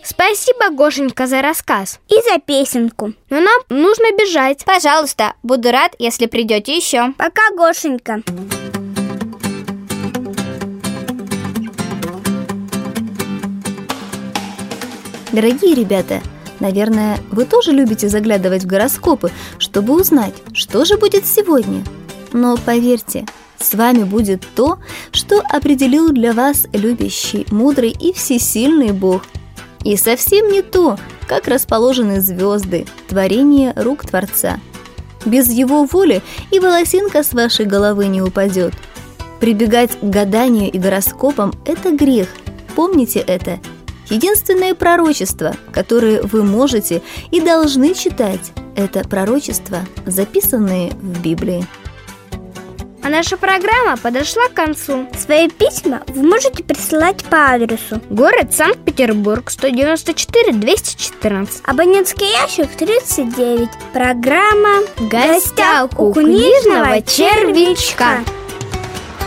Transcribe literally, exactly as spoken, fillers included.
Спасибо, Гошенька, за рассказ. И за песенку. Но нам нужно бежать. Пожалуйста, буду рад, если придете еще. Пока, Гошенька. Дорогие ребята, наверное, вы тоже любите заглядывать в гороскопы, чтобы узнать, что же будет сегодня. Но поверьте, с вами будет то, что определил для вас любящий, мудрый и всесильный Бог. И совсем не то, как расположены звезды, творение рук Творца. Без Его воли и волосинка с вашей головы не упадет. Прибегать к гаданию и гороскопам – это грех. Помните это. Единственное пророчество, которое вы можете и должны читать, это пророчества, записанные в Библии. А наша программа подошла к концу. Свои письма вы можете присылать по адресу: город Санкт-Петербург, сто девяносто четыре двести четырнадцать. Абонентский ящик тридцать девять. Программа «В гостях у книжного червячка».